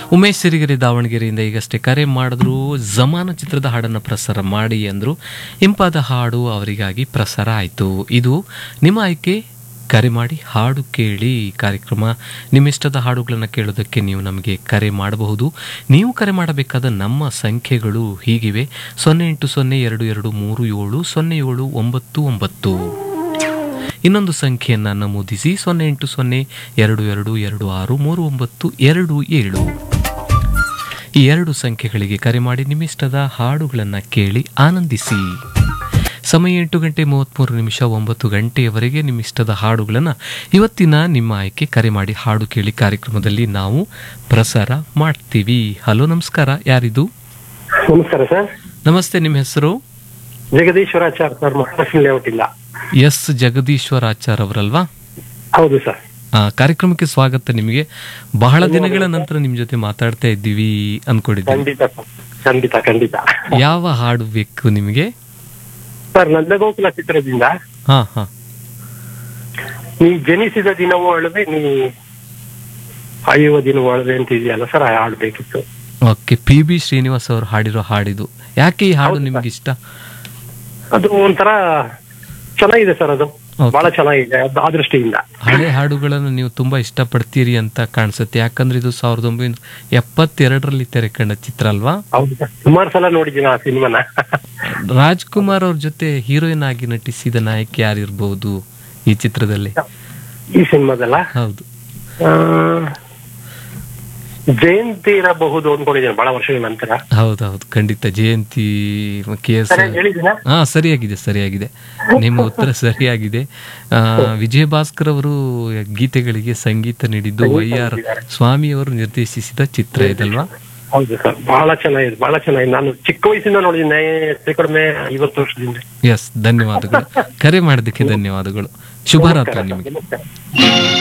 ಉಮೇಶ್ ಸಿರಿಗೆರೆ ದಾವಣಗೆರೆಯಿಂದ ಈಗಷ್ಟೇ ಕರೆ ಮಾಡಿದ್ರು. ಜಮಾನ ಚಿತ್ರದ ಹಾಡನ್ನು ಪ್ರಸಾರ ಮಾಡಿ ಅಂದರು. ಇಂಪಾದ ಹಾಡು ಅವರಿಗಾಗಿ ಪ್ರಸಾರ ಆಯಿತು. ಇದು ನಿಮ್ಮ ಆಯ್ಕೆ. ಕರೆ ಮಾಡಿ ಹಾಡು ಕೇಳಿ ಕಾರ್ಯಕ್ರಮ. ನಿಮ್ಮಿಷ್ಟದ ಹಾಡುಗಳನ್ನು ಕೇಳೋದಕ್ಕೆ ನೀವು ನಮಗೆ ಕರೆ ಮಾಡಬಹುದು. ನೀವು ಕರೆ ಮಾಡಬೇಕಾದ ನಮ್ಮ ಸಂಖ್ಯೆಗಳು ಹೀಗಿವೆ: 080223700799. ಇನ್ನೊಂದು ಸಂಖ್ಯೆಯನ್ನು ನಮೂದಿಸಿ 080222263927. ಈ ಎರಡು ಸಂಖ್ಯೆಗಳಿಗೆ ಕರೆ ಮಾಡಿ ನಿಮ್ಮಿಷ್ಟದ ಹಾಡುಗಳನ್ನು ಕೇಳಿ ಆನಂದಿಸಿ. ಸಮಯ 8:33, 9 ಗಂಟೆಯವರೆಗೆ ನಿಮ್ಮಿಷ್ಟದ ಹಾಡುಗಳನ್ನು ಇವತ್ತಿನ ನಿಮ್ಮ ಆಯ್ಕೆ ಕರೆ ಮಾಡಿ ಹಾಡು ಕೇಳಿ ಕಾರ್ಯಕ್ರಮದಲ್ಲಿ ನಾವು ಪ್ರಸಾರ ಮಾಡ್ತೀವಿ. ಹಲೋ, ನಮಸ್ಕಾರ. ಯಾರಿದು? ನಮಸ್ಕಾರ ಸರ್. ನಮಸ್ತೆ, ನಿಮ್ಮ ಹೆಸರು? ಜಗದೀಶ್ವರಾಚಾರ್ ಸರ್, ಮಹಾಲಕ್ಷ್ಮಿ ಲೇಔಟ್ ಇಲ್ಲ. ಎಸ್, ಜಗದೀಶ್ವರಾಚಾರ್ ಅವರಲ್ವಾ? ಹೌದು ಸರ್. ಕಾರ್ಯಕ್ರಮಕ್ಕೆ ಸ್ವಾಗತ. ನಿಮಗೆ ಬಹಳ ದಿನಗಳ ನಂತರ ನಿಮ್ ಜೊತೆ ಮಾತಾಡ್ತಾ ಇದ್ದೀವಿ ಅನ್ಕೊಂಡಿದ್ದೀವಿ. ಖಂಡಿತ ಖಂಡಿತ ಖಂಡಿತ. ಯಾವ ಹಾಡು ಬೇಕು ನಿಮಗೆ? ಸರ್, ನಂದಗೋಕುಲ ಚಿತ್ರದಿಂದ ಹಾ ಹಾ ನೀ ಜನಿಸಿದ ದಿನವೂ ಅಳವೆ, ನೀ ಅಳೆಯುವ ದಿನವೂ ಅಳವೆ ಅಂತ ಇದೆಯಲ್ಲ ಸರ್, ಆ ಹಾಡು ಬೇಕಿತ್ತು. ಓಕೆ, PB ಶ್ರೀನಿವಾಸ್ ಅವರು ಹಾಡಿರೋ ಹಾಡಿದು. ಯಾಕೆ ಈ ಹಾಡು ನಿಮ್ಗೆ ಇಷ್ಟ? ಅದು ಒಂಥರ ಚೆನ್ನಾಗಿದೆ ಸರ್, ಅದು ಬಹಳ ಚೆನ್ನಾಗಿದೆ ಆ ದೃಷ್ಟಿಯಿಂದ. ಹಳೆ ಹಾಡುಗಳನ್ನು ನೀವು ತುಂಬಾ ಇಷ್ಟಪಡ್ತೀರಿ ಅಂತ ಕಾಣಿಸುತ್ತೆ. ಯಾಕಂದ್ರೆ ಇದು 1972ರಲ್ಲಿ ತೆರೆ ಕಂಡ ಚಿತ್ರ ಅಲ್ವಾ? ಹೌದು ಸರ್, ಸುಮಾರು ಸಲ ನೋಡಿದ್ದೀನಿ ಆ ಸಿನಿಮಾನ. ರಾಜ್ಕುಮಾರ್ ಅವ್ರ ಜೊತೆ ಹೀರೋಯಿನ್ ಆಗಿ ನಟಿಸಿದ ನಾಯಕಿ ಯಾರಿರ್ಬಹುದು ಈ ಚಿತ್ರದಲ್ಲಿ? ಈ ಸಿನಿಮಾದಲ್ಲ? ಹೌದು, ಜಯಂತಿ ಇರಬಹುದು ಅನ್ಕೊಂಡಿದ್ದೀನಿ, ಬಹಳ ವರ್ಷಗಳ ನಂತರ. ಹೌದೌದು, ಖಂಡಿತ ಜಯಂತಿ. KS. ಹಾ, ಸರಿಯಾಗಿದೆ. ನಿಮ್ಮ ಉತ್ತರ ಸರಿಯಾಗಿದೆ. ವಿಜಯ ಭಾಸ್ಕರ್ ಅವರು ಗೀತೆಗಳಿಗೆ ಸಂಗೀತ ನೀಡಿದ್ದು YR ಸ್ವಾಮಿ ಅವರು ನಿರ್ದೇಶಿಸಿದ ಚಿತ್ರ ಇದಲ್ವಾ? ಹೌದು ಸರ್, ಬಹಳ ಚೆನ್ನಾಗಿದೆ. ನಾನು ಚಿಕ್ಕ ವಯಸ್ಸಿಂದ ನೋಡಿದ್ದೀನಿ, ಕಡಿಮೆ 50 ವರ್ಷದಿಂದ. ಎಸ್, ಧನ್ಯವಾದಗಳು. ಕರೆ ಮಾಡೋದಕ್ಕೆ ಧನ್ಯವಾದಗಳು. ಶುಭರಾತ್ರಿ ನಿಮಗೆ.